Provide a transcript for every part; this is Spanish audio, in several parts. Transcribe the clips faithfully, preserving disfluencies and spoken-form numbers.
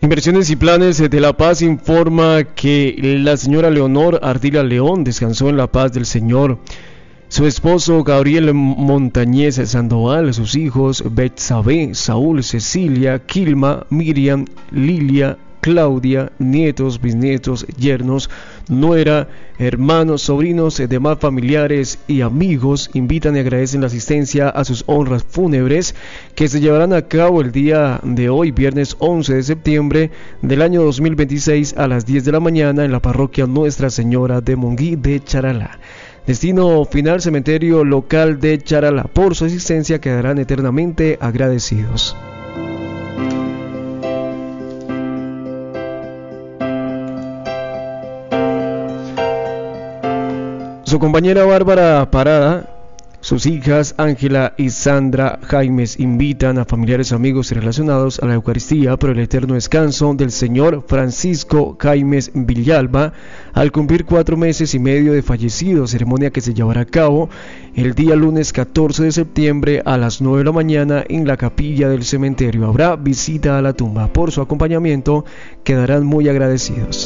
Inversiones y Planes de La Paz informa que la señora Leonor Ardila León descansó en la paz del Señor. Su esposo Gabriel Montañez Sandoval, sus hijos Betsabe, Saúl, Cecilia, Quilma, Miriam, Lilia, Claudia, nietos, bisnietos, yernos, nuera, hermanos, sobrinos, demás familiares y amigos invitan y agradecen la asistencia a sus honras fúnebres que se llevarán a cabo el día de hoy, viernes once de septiembre del año dos mil veintiséis a las diez de la mañana en la parroquia Nuestra Señora de Monguí de Charalá. Destino final, cementerio local de Charalá. Por su asistencia quedarán eternamente agradecidos. Su compañera Bárbara Parada, sus hijas Ángela y Sandra Jaimes invitan a familiares, amigos y relacionados a la Eucaristía por el eterno descanso del señor Francisco Jaimes Villalba al cumplir cuatro meses y medio de fallecido, ceremonia que se llevará a cabo el día lunes catorce de septiembre a las nueve de la mañana en la capilla del cementerio. Habrá visita a la tumba. Por su acompañamiento quedarán muy agradecidos.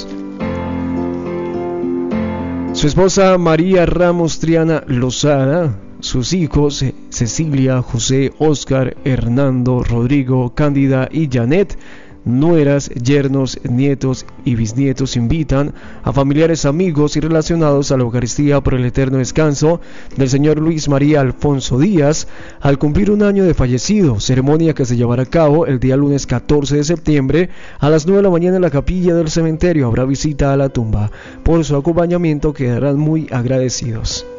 Su esposa María Ramos Triana Lozada, sus hijos Cecilia, José, Óscar, Hernando, Rodrigo, Cándida y Janet, nueras, yernos, nietos y bisnietos invitan a familiares, amigos y relacionados a la Eucaristía por el eterno descanso del señor Luis María Alfonso Díaz al cumplir un año de fallecido, ceremonia que se llevará a cabo el día lunes catorce de septiembre a las nueve de la mañana en la capilla del cementerio. Habrá visita a la tumba. Por su acompañamiento quedarán muy agradecidos.